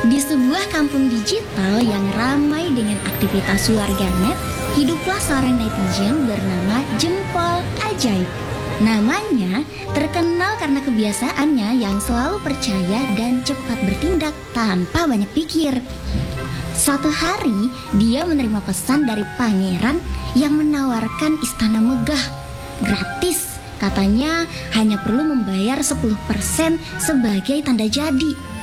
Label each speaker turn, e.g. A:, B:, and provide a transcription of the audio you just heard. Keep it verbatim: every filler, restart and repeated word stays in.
A: Di sebuah kampung digital yang ramai dengan aktivitas warganet, hiduplah seorang netizen bernama Jempol Ajaib. Namanya terkenal karena kebiasaannya yang selalu percaya dan cepat bertindak tanpa banyak pikir. Suatu hari, dia menerima pesan dari pangeran yang menawarkan istana megah gratis. Katanya hanya perlu membayar sepuluh persen sebagai tanda jadi.